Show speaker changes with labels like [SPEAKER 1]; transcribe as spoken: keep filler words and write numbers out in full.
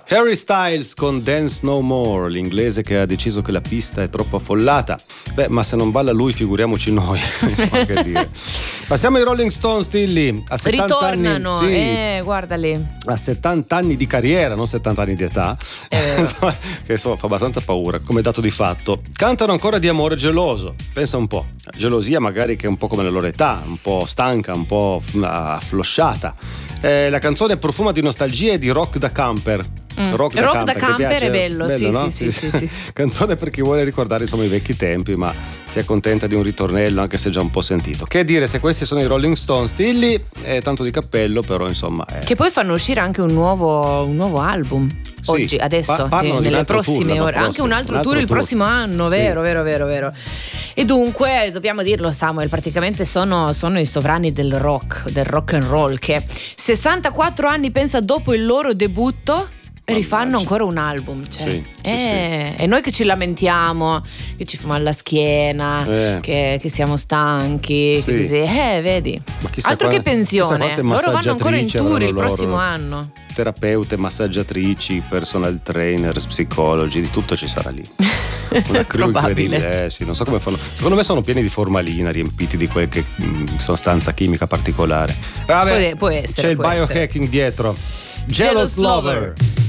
[SPEAKER 1] Harry Styles con Dance No More, l'inglese che ha deciso che la pista è troppo affollata. Beh, ma se non balla lui, figuriamoci noi. Insomma, che dire. Passiamo ai Rolling Stones, Tilly. A settanta
[SPEAKER 2] Ritornano,
[SPEAKER 1] anni, sì,
[SPEAKER 2] eh, guardali.
[SPEAKER 1] a settanta anni di carriera, non settanta anni di età,
[SPEAKER 2] eh.
[SPEAKER 1] insomma, che insomma fa abbastanza paura come dato di fatto. Cantano ancora di amore geloso, pensa un po'. Gelosia magari che è un po' come la loro età, un po' stanca, un po' afflosciata. Eh, la canzone profuma di nostalgia e di rock da camper.
[SPEAKER 2] Mm.
[SPEAKER 1] Rock, da,
[SPEAKER 2] rock
[SPEAKER 1] camper,
[SPEAKER 2] da camper
[SPEAKER 1] piace,
[SPEAKER 2] è bello, bello sì,
[SPEAKER 1] no?
[SPEAKER 2] sì, sì, sì, sì.
[SPEAKER 1] Canzone per chi vuole ricordare insomma i vecchi tempi, ma si accontenta di un ritornello anche se già un po' sentito. Che dire, se questi sono i Rolling Stones, Tilly, è tanto di cappello, però insomma è...
[SPEAKER 2] Che poi fanno uscire anche un nuovo, un nuovo album.
[SPEAKER 1] Sì,
[SPEAKER 2] oggi, adesso,
[SPEAKER 1] pa-
[SPEAKER 2] eh, nelle prossime
[SPEAKER 1] tour,
[SPEAKER 2] ore,
[SPEAKER 1] prossima,
[SPEAKER 2] anche un altro,
[SPEAKER 1] un altro
[SPEAKER 2] tour il
[SPEAKER 1] tour.
[SPEAKER 2] prossimo anno,
[SPEAKER 1] Sì.
[SPEAKER 2] vero, vero, vero, vero. E dunque, dobbiamo dirlo, Samuel, praticamente sono, sono i sovrani del rock, del rock and roll, che sessantaquattro anni, pensa, dopo il loro debutto, rifanno ancora un album, cioè.
[SPEAKER 1] Sì, sì,
[SPEAKER 2] eh,
[SPEAKER 1] sì.
[SPEAKER 2] E noi che ci lamentiamo, che ci fa male la schiena,
[SPEAKER 1] Eh.
[SPEAKER 2] che, che siamo stanchi,
[SPEAKER 1] Sì.
[SPEAKER 2] che così, eh, vedi.
[SPEAKER 1] Ma chissà
[SPEAKER 2] Altro
[SPEAKER 1] qua-
[SPEAKER 2] che pensione,
[SPEAKER 1] chissà quante
[SPEAKER 2] loro vanno ancora in
[SPEAKER 1] massaggiatrici
[SPEAKER 2] tour il
[SPEAKER 1] avranno loro.
[SPEAKER 2] prossimo anno.
[SPEAKER 1] Terapeute, massaggiatrici, personal trainer, psicologi, di tutto ci sarà lì. Una crew
[SPEAKER 2] Probabile.
[SPEAKER 1] incredibile, eh, sì, non so come fanno. Secondo me sono pieni di formalina, riempiti di qualche mh, sostanza chimica particolare. Vabbè,
[SPEAKER 2] Può- può essere,
[SPEAKER 1] c'è il
[SPEAKER 2] può essere.
[SPEAKER 1] biohacking dietro. Jealous,
[SPEAKER 2] Jealous
[SPEAKER 1] Lover.
[SPEAKER 2] Lover.